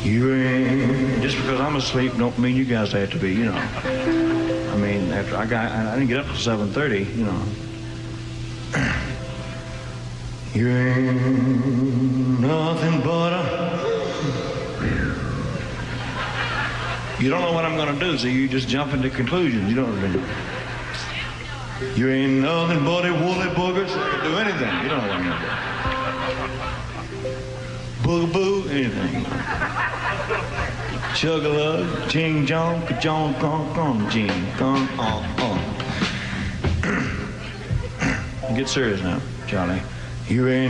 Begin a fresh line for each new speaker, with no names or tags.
You ain't, just because I'm asleep don't mean you guys have to be, you know. I mean, after I didn't get up till 7:30, you know. You ain't nothing but You don't know what I'm gonna do, so you just jump into conclusions. You don't really. You ain't nothing but a woolly booger, so I can do anything. You don't know what I'm gonna do. Boogaboo, anything. Chug-a-lug, ching-jong, ka-jong, gong, jing, gong, Get serious now, Charlie. You ain't